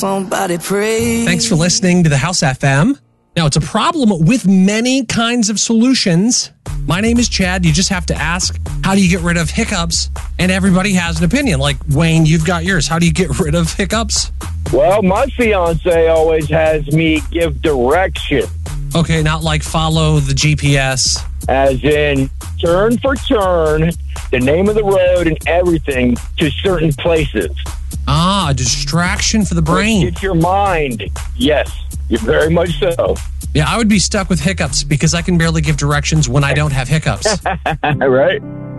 Somebody pray. Thanks for listening to the House FM. Now, it's a problem with many kinds of solutions. My name is Chad. You just have to ask, how do you get rid of hiccups? And everybody has an opinion. Like, Wayne, you've got yours. How do you get rid of hiccups? Well, my fiance always has me give direction. Okay, not like follow the GPS. As in, turn for turn, the name of the road and everything to certain places. Ah, a distraction for the brain. Get your mind. Yes, you're very much so. Yeah, I would be stuck with hiccups because I can barely give directions when I don't have hiccups. Right?